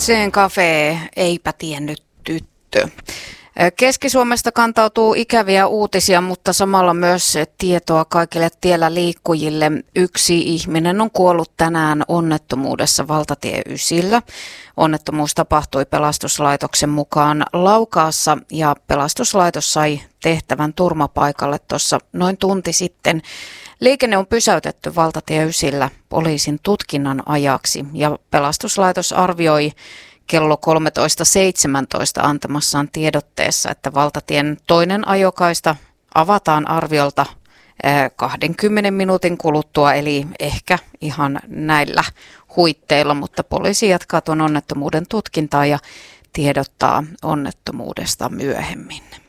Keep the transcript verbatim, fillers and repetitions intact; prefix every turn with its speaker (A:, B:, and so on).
A: Katsojen Cafe, eipä tiennyt tyttö. Keski-Suomesta kantautuu ikäviä uutisia, mutta samalla myös tietoa kaikille tiellä liikkujille. Yksi ihminen on kuollut tänään onnettomuudessa valtatie ysillä. Onnettomuus tapahtui pelastuslaitoksen mukaan Laukaassa ja pelastuslaitos sai tehtävän turmapaikalle tuossa noin tunti sitten. Liikenne on pysäytetty valtatie ysillä poliisin tutkinnan ajaksi ja pelastuslaitos arvioi kello kolmetoista seitsemäntoista antamassaan tiedotteessa, että valtatien toinen ajokaista avataan arviolta kahdenkymmenen minuutin kuluttua, eli ehkä ihan näillä huitteilla, mutta poliisi jatkaa tuon onnettomuuden tutkintaa ja tiedottaa onnettomuudesta myöhemmin.